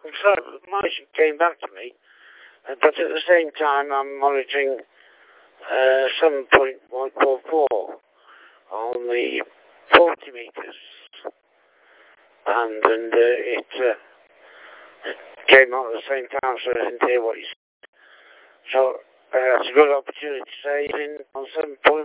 So my came back to me, but at the same time I'm monitoring 7.144 on the 40 meters, and it came on at the same time, so I didn't hear what you said. So it's a good opportunity to say in on 7.1.